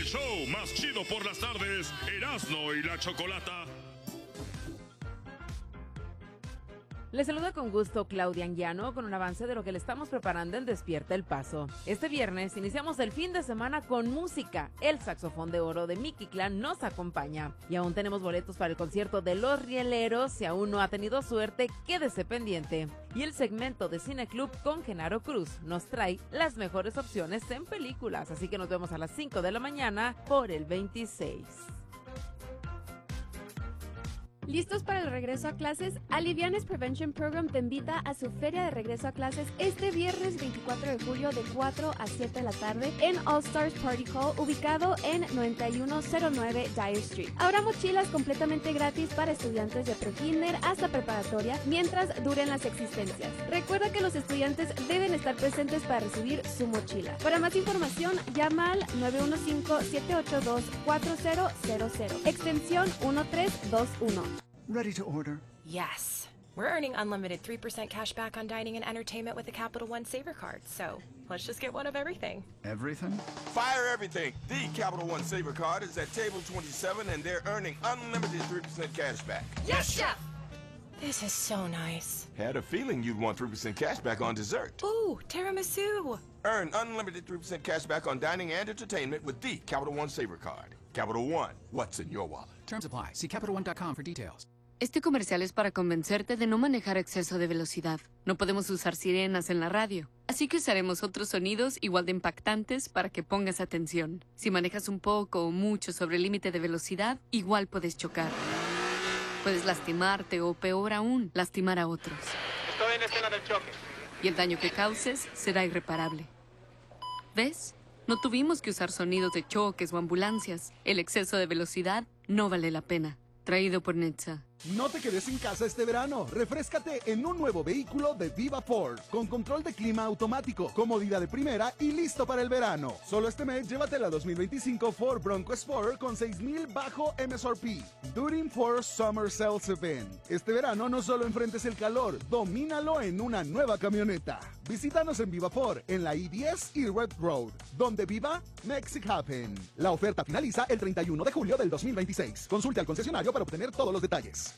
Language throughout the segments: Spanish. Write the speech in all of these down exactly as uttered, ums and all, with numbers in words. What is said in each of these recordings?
show más chido por las tardes, Erasmo y la Chocolata. Les saluda con gusto Claudia Anguiano con un avance de lo que le estamos preparando en Despierta el Paso. Este viernes iniciamos el fin de semana con música. El saxofón de oro de Mickey Clan nos acompaña. Y aún tenemos boletos para el concierto de Los Rieleros. Si aún no ha tenido suerte, quédese pendiente. Y el segmento de Cine Club con Genaro Cruz nos trae las mejores opciones en películas. Así que nos vemos a las cinco de la mañana por el veintiséis. ¿Listos para el regreso a clases? Alivianes Prevention Program te invita a su feria de regreso a clases este viernes veinticuatro de julio de cuatro a siete de la tarde en All Stars Party Hall, ubicado en noventa y uno cero nueve Dyer Street. Habrá mochilas completamente gratis para estudiantes de pre-kinder hasta preparatoria mientras duren las existencias. Recuerda que los estudiantes deben estar presentes para recibir su mochila. Para más información, llama al nueve uno cinco, siete ocho dos, cuatro cero cero cero, extensión uno tres dos uno. Ready to order? Yes. We're earning unlimited three percent cash back on dining and entertainment with the Capital One Saver Card, so let's just get one of everything. Everything? Fire everything. The Capital One Saver Card is at table twenty-seven, and they're earning unlimited three percent cash back. Yes, Chef! This is so nice. Had a feeling you'd want three percent cash back on dessert. Ooh, tiramisu. Earn unlimited three percent cash back on dining and entertainment with the Capital One Saver Card. Capital One, what's in your wallet? Terms apply. See Capital One dot com for details. Este comercial es para convencerte de no manejar a exceso de velocidad. No podemos usar sirenas en la radio, así que usaremos otros sonidos igual de impactantes para que pongas atención. Si manejas un poco o mucho sobre el límite de velocidad, igual puedes chocar. Puedes lastimarte o, peor aún, lastimar a otros. Estoy en escena del choque. Y el daño que causes será irreparable. ¿Ves? No tuvimos que usar sonidos de choques o ambulancias. El exceso de velocidad no vale la pena. Traído por Netza. No te quedes en casa este verano. Refréscate en un nuevo vehículo de Viva Ford, con control de clima automático, comodidad de primera y listo para el verano. Solo este mes llévate la dos mil veinticinco Ford Bronco Sport con seis mil bajo M S R P. During Ford Summer Sales Event. Este verano no solo enfrentes el calor, domínalo en una nueva camioneta. Visítanos en Viva Ford, en la I diez y Red Road. Donde viva, makes it happen. La oferta finaliza el treinta y uno de julio del dos mil veintiséis. Consulte al concesionario para obtener todos los detalles.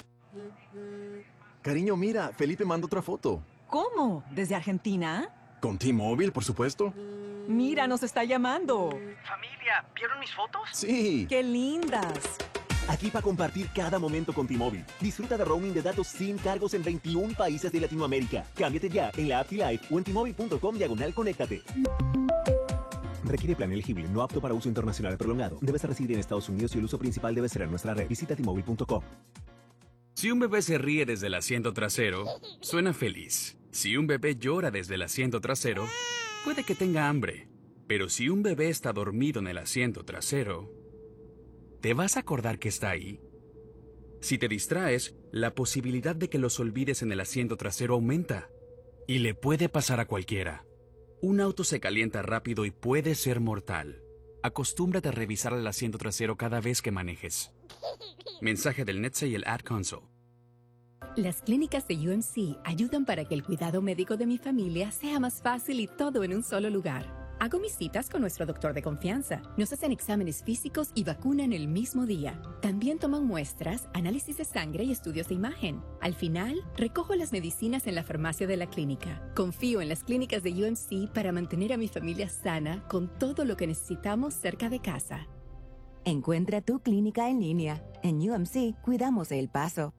Cariño, mira, Felipe manda otra foto. ¿Cómo? ¿Desde Argentina? Con T-Mobile, por supuesto. Mira, nos está llamando. Familia, ¿vieron mis fotos? Sí. ¡Qué lindas! Aquí para compartir cada momento con T-Mobile. Disfruta de roaming de datos sin cargos en veintiún países de Latinoamérica. Cámbiate ya en la app T-Life o en T-Mobile punto com diagonal conéctate. Requiere plan elegible, no apto para uso internacional prolongado. Debes residir en Estados Unidos y el uso principal debe ser en nuestra red. Visita T Mobile punto com. Si un bebé se ríe desde el asiento trasero, suena feliz. Si un bebé llora desde el asiento trasero, puede que tenga hambre. Pero si un bebé está dormido en el asiento trasero, ¿te vas a acordar que está ahí? Si te distraes, la posibilidad de que los olvides en el asiento trasero aumenta. Y le puede pasar a cualquiera. Un auto se calienta rápido y puede ser mortal. Acostúmbrate a revisar el asiento trasero cada vez que manejes. Mensaje del Netza y el Ad Console. Las clínicas de U M C ayudan para que el cuidado médico de mi familia sea más fácil y todo en un solo lugar. Hago mis citas con nuestro doctor de confianza. Nos hacen exámenes físicos y vacunan el mismo día. También toman muestras, análisis de sangre y estudios de imagen. Al final, recojo las medicinas en la farmacia de la clínica. Confío en las clínicas de U M C para mantener a mi familia sana con todo lo que necesitamos cerca de casa. Encuentra tu clínica en línea. En U M C cuidamos el paso.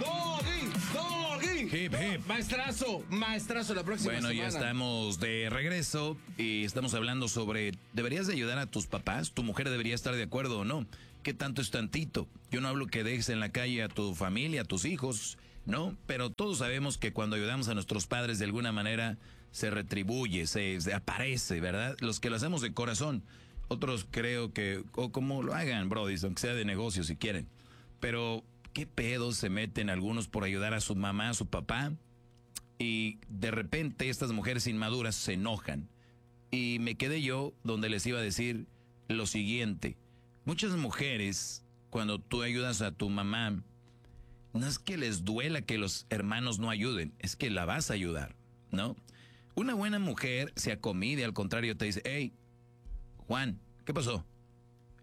Hip, hip. Maestrazo, maestrazo la próxima bueno, semana. Bueno, ya estamos de regreso y estamos hablando sobre, ¿deberías de ayudar a tus papás? ¿Tu mujer debería estar de acuerdo o no? ¿Qué tanto es tantito? Yo no hablo que dejes en la calle a tu familia, a tus hijos, ¿no? Pero todos sabemos que cuando ayudamos a nuestros padres de alguna manera se retribuye, se, se aparece, ¿verdad? Los que lo hacemos de corazón. Otros creo que, o como lo hagan, brody, aunque sea de negocio si quieren. Pero ¿qué pedos se meten algunos por ayudar a su mamá, a su papá? Y de repente estas mujeres inmaduras se enojan. Y me quedé yo donde les iba a decir lo siguiente. Muchas mujeres, cuando tú ayudas a tu mamá, no es que les duela que los hermanos no ayuden, es que la vas a ayudar, ¿no? Una buena mujer se acomide, al contrario te dice, hey, Juan, ¿qué pasó?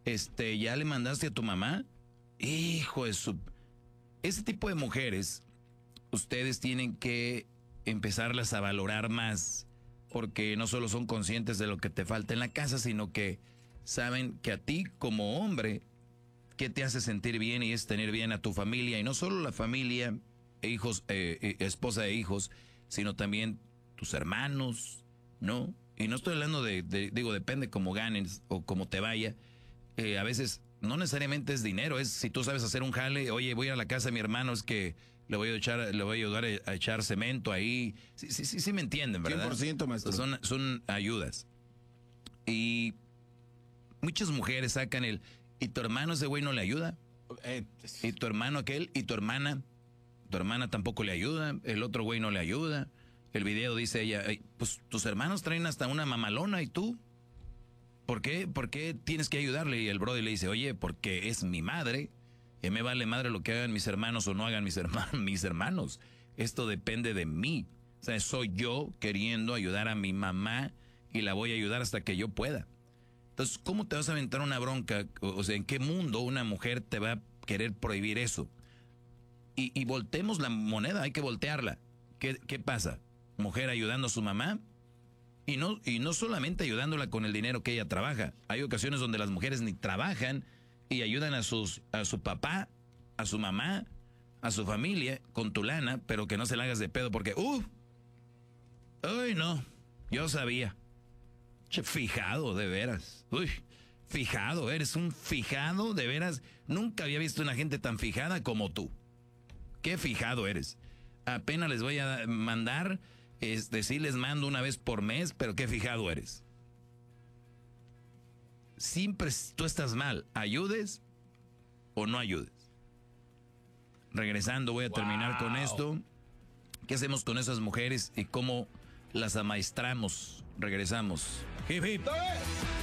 este, ¿ya le mandaste a tu mamá? Hijo de su... Ese tipo de mujeres, ustedes tienen que empezarlas a valorar más, porque no solo son conscientes de lo que te falta en la casa, sino que saben que a ti como hombre, ¿qué te hace sentir bien? Y es tener bien a tu familia, y no solo la familia, hijos, eh, eh, esposa e hijos, sino también tus hermanos, ¿no? Y no estoy hablando de, de digo, depende cómo ganes o cómo te vaya. Eh, a veces no necesariamente es dinero, es si tú sabes hacer un jale, oye, voy a la casa de mi hermano, es que le voy a echar, le voy a ayudar a, a echar cemento ahí. Sí, sí, sí, sí me entienden, ¿verdad? cien por ciento, maestro. Son, son ayudas. Y muchas mujeres sacan el, ¿y tu hermano ese güey no le ayuda? Eh, ¿Y tu hermano aquel? ¿Y tu hermana? Tu hermana tampoco le ayuda, el otro güey no le ayuda. El video dice ella, pues tus hermanos traen hasta una mamalona, ¿y tú? ¿Por qué? ¿Por qué tienes que ayudarle? Y el brother le dice, oye, porque es mi madre, y me vale madre lo que hagan mis hermanos o no hagan mis hermanos, mis hermanos. Esto depende de mí. O sea, soy yo queriendo ayudar a mi mamá y la voy a ayudar hasta que yo pueda. Entonces, ¿cómo te vas a aventar una bronca? O sea, ¿en qué mundo una mujer te va a querer prohibir eso? Y, y voltemos la moneda, hay que voltearla. ¿Qué, qué pasa? Mujer ayudando a su mamá, y no, y no solamente ayudándola con el dinero que ella trabaja. Hay ocasiones donde las mujeres ni trabajan y ayudan a, sus, a su papá, a su mamá, a su familia con tu lana, pero que no se la hagas de pedo porque, ¡uh! ¡Uy, no! Yo sabía. Che, fijado, de veras. ¡Uy! Fijado, eres un fijado, de veras. Nunca había visto una gente tan fijada como tú. ¡Qué fijado eres! Apenas les voy a mandar, este, sí les mando una vez por mes, pero qué fijado eres. Siempre tú estás mal, ayudes o no ayudes. Regresando, voy a terminar wow. con esto. ¿Qué hacemos con esas mujeres y cómo las amaestramos? Regresamos. Hip, hip.